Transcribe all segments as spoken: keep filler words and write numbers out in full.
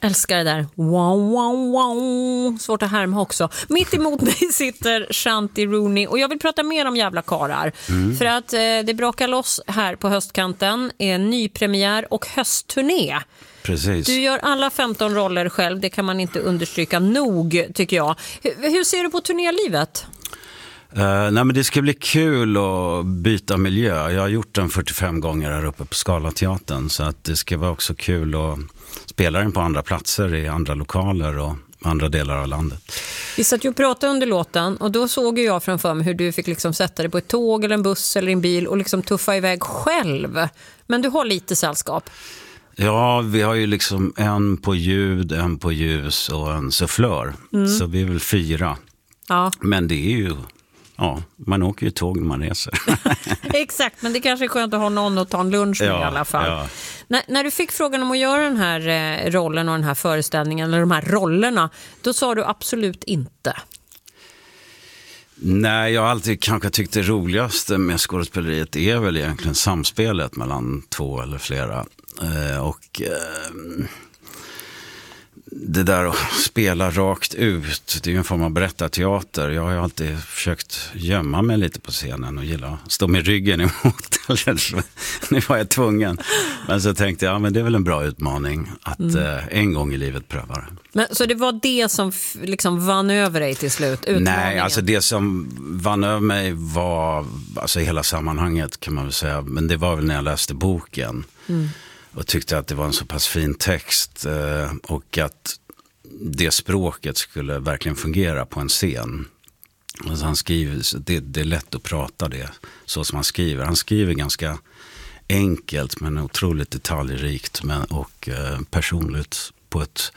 Älskar det där. Wow, wow, wow. Svårt att härma också. Mitt emot mig sitter Shanti Rooney. Och jag vill prata mer om jävla karar. Mm. För att eh, det brakar loss här på höstkanten. Är nypremiär och höstturné. Precis. Du gör alla femton roller själv. Det kan man inte understryka nog, tycker jag. Hur, hur ser du på turnélivet? Uh, nej men det ska bli kul att byta miljö. Jag har gjort den fyrtiofem gånger här uppe på Scalateatern. Så att det ska vara också kul att spela den på andra platser, i andra lokaler och andra delar av landet. Vi satt ju och pratade under låten och då såg jag framför mig hur du fick liksom sätta dig på ett tåg eller en buss eller en bil och liksom tuffa iväg själv. Men du har lite sällskap. Ja, vi har ju liksom en på ljud, en på ljus och en sufflör. Mm. Så vi är väl fyra. Ja. Men det är ju... Ja, man åker ju tåg när man reser. Exakt, men det kanske är skönt att ha någon att ta en lunch med ja, i alla fall. Ja. När, när du fick frågan om att göra den här eh, rollen och den här föreställningen, eller de här rollerna, då sa du absolut inte. Nej, jag har alltid kanske tyckt det roligaste med skådespeleriet är väl egentligen samspelet mellan två eller flera. Eh, och... Eh, det där att spela rakt ut, det är ju en form av berättarteater. Jag har ju alltid försökt gömma mig lite på scenen och gilla att stå med ryggen emot. Nu var jag tvungen. Men så tänkte jag, ja, men det är väl en bra utmaning att mm. eh, en gång i livet pröva det. Men, så det var det som f- liksom vann över dig till slut? Utmaningen? Nej, alltså det som vann över mig var alltså hela sammanhanget kan man väl säga. Men det var väl när jag läste boken. Mm. Och tyckte att det var en så pass fin text eh, och att det språket skulle verkligen fungera på en scen. Alltså han skriver, det, det är lätt att prata det så som han skriver. Han skriver ganska enkelt men otroligt detaljrikt men, och eh, personligt på ett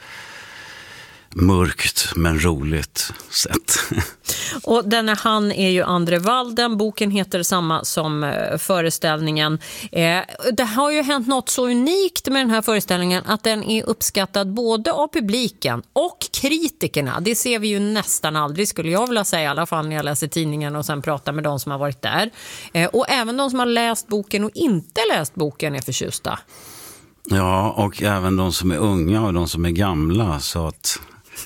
mörkt men roligt sätt. Och denna han är ju Andre Walden. Boken heter samma som uh, föreställningen. Eh, det har ju hänt något så unikt med den här föreställningen att den är uppskattad både av publiken och kritikerna. Det ser vi ju nästan aldrig, skulle jag vilja säga, i alla fall när jag läser tidningen och sen pratar med de som har varit där. Eh, och även de som har läst boken och inte läst boken är förtjusta. Ja, och även de som är unga och de som är gamla, så att...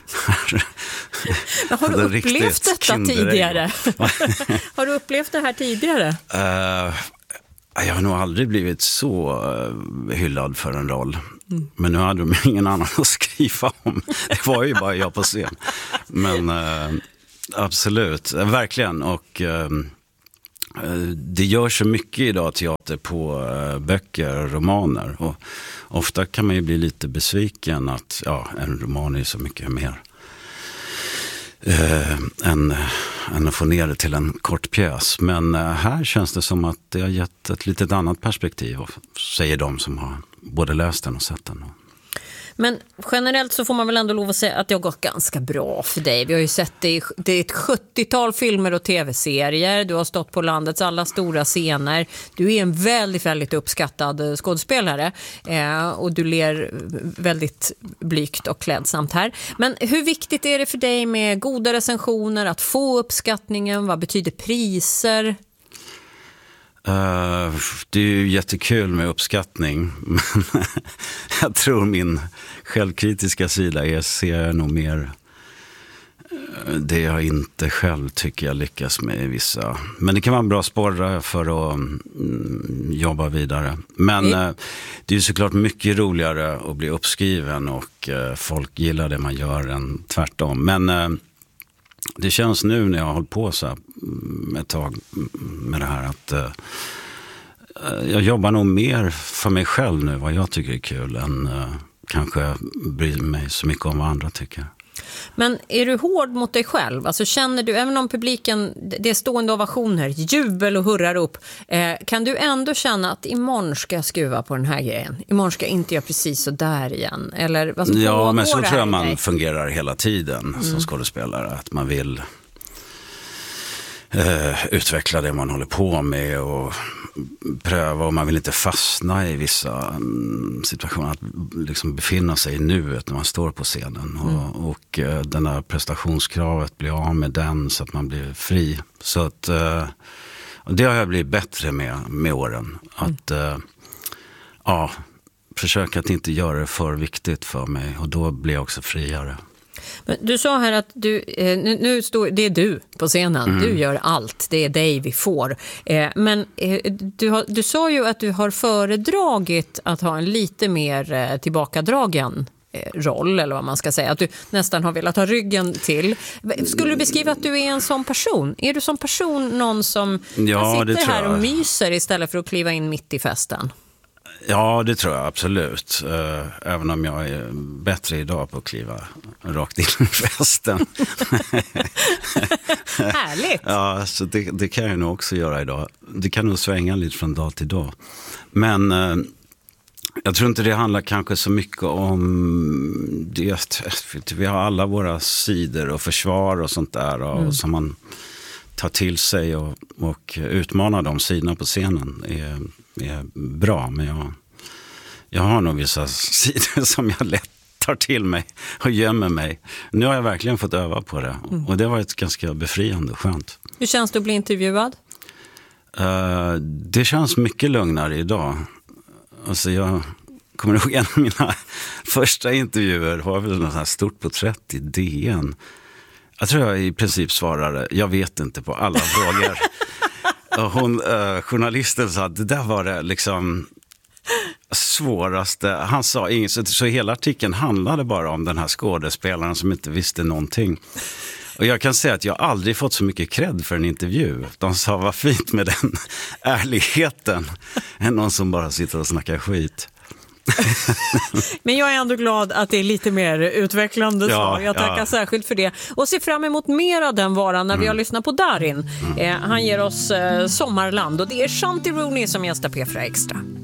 har du upplevt detta kinderägg. tidigare? Har du upplevt det här tidigare? Uh, jag har nog aldrig blivit så uh, hyllad för en roll. Mm. Men nu hade de ingen annan att skriva om. Det var ju bara jag på scen. Men uh, absolut, uh, verkligen. Och uh, det görs så mycket idag teater på uh, böcker och romaner. Och ofta kan man ju bli lite besviken att ja, en roman är så mycket mer eh, än, än att få ner det till en kort pjäs. Men eh, här känns det som att det har gett ett litet annat perspektiv, säger de som har både läst den och sett den. Men generellt så får man väl ändå lov att säga att det har gått ganska bra för dig. Vi har ju sett det i, det är ett sjuttiotal filmer och tv-serier. Du har stått på landets alla stora scener. Du är en väldigt, väldigt uppskattad skådespelare. Eh, och du ler väldigt blygt och klädsamt här. Men hur viktigt är det för dig med goda recensioner, att få uppskattningen? Vad betyder priser? Uh, det är ju jättekul med uppskattning, men jag tror min självkritiska sida är, ser jag nog mer uh, det jag inte själv tycker jag lyckas med i vissa. Men det kan vara en bra sporra för att um, jobba vidare. Men uh, det är ju såklart mycket roligare att bli uppskriven och uh, folk gillar det man gör än tvärtom. Men uh, det känns nu när jag har hållit på så här ett tag med det här att uh, jag jobbar nog mer för mig själv nu, vad jag tycker är kul, än uh, kanske bryr mig så mycket om vad andra tycker. Men är du hård mot dig själv? Alltså känner du, även om publiken, det är stående ovationer, jubel och hurrar upp, eh, kan du ändå känna att imorgon ska jag skruva på den här grejen? Imorgon ska jag inte göra precis så där igen? Eller, alltså, ja, men så tror jag man fungerar hela tiden mm. som skådespelare. Att man vill eh, utveckla det man håller på med och pröva, och man vill inte fastna i vissa um, situationer, att liksom befinna sig i nuet när man står på scenen mm. och, och uh, den här prestationskravet, blir av med den så att man blir fri. Så att uh, det har jag blivit bättre med med åren, att uh, ja, försöka att inte göra det för viktigt för mig. Och då blir jag också friare. Men du sa här att du, eh, nu, nu står, det är du på scenen. Mm. Du gör allt. Det är dig vi får. Eh, men eh, du, har, du sa ju att du har föredragit att ha en lite mer eh, tillbakadragen eh, roll, eller vad man ska säga. Att du nästan har velat ha ryggen till. Skulle du beskriva att du är en sån person? Är du som person någon som ja, sitter här och myser istället för att kliva in mitt i festen? Ja, det tror jag absolut. Även om jag är bättre idag på att kliva rakt in i festen. Härligt! Ja, så det, det kan jag nog också göra idag. Det kan nog svänga lite från dag till dag. Men eh, jag tror inte det handlar kanske så mycket om det. Vi har alla våra sidor och försvar och sånt där. Och, mm. som man tar till sig och, och utmanar de sidorna på scenen är, är bra. Men jag, jag har nog vissa sidor som jag lätt tar till mig och gömmer mig. Nu har jag verkligen fått öva på det. Mm. Och det var ett ganska befriande och skönt. Hur känns det att bli intervjuad? Uh, det känns mycket lugnare idag. Alltså jag kommer ihåg en av mina första intervjuer var väl något här stort porträtt i D N. Jag tror jag i princip svarade, jag vet inte på alla frågor. Och hon, uh, journalisten sa att det där var det liksom svåraste. Han sa inget, så, så hela artikeln handlade bara om den här skådespelaren som inte visste någonting. Och jag kan säga att jag aldrig fått så mycket cred för en intervju. De sa, vad fint med den ärligheten än någon som bara sitter och snackar skit. Men jag är ändå glad att det är lite mer utvecklande svar. Ja, jag tackar ja. särskilt för det. Och ser fram emot mer av den varan när mm. vi har lyssnat på Darin. Mm. Eh, han ger oss eh, Sommarland och det är Shanti Rooney som gästar P fyra Extra.